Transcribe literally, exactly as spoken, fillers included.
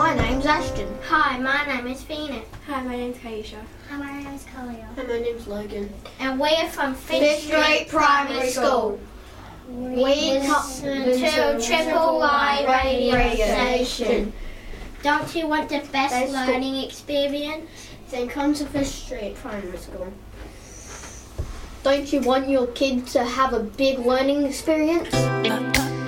My name's Ashton. Hi, my name is Phoenix. Hi, my name's Kaisha. Hi, my name is Kalia. Hi, my name's Logan. And we're from Fifth Fifth Street Street Primary School. We We listen come to Triple Y radio Radio station. Don't you want the best Best school. learning experience? Then come to Fifth Street Primary School. Don't you want your kid to have a big learning experience?